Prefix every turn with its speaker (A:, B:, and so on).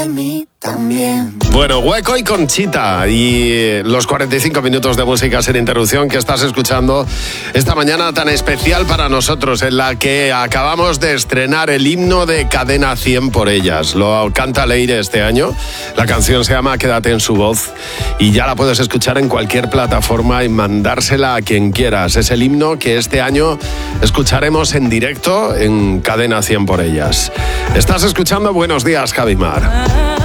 A: Bueno, Hueco y Conchita y los 45 minutos de música sin interrupción que estás escuchando esta mañana tan especial para nosotros, en la que acabamos de estrenar el himno de Cadena 100 por ellas. Lo canta Leire este año. La canción se llama Quédate en su voz y ya la puedes escuchar en cualquier plataforma y mandársela a quien quieras. Es el himno que este año escucharemos en directo en Cadena 100 por ellas. Estás escuchando Buenos Días, Javimar.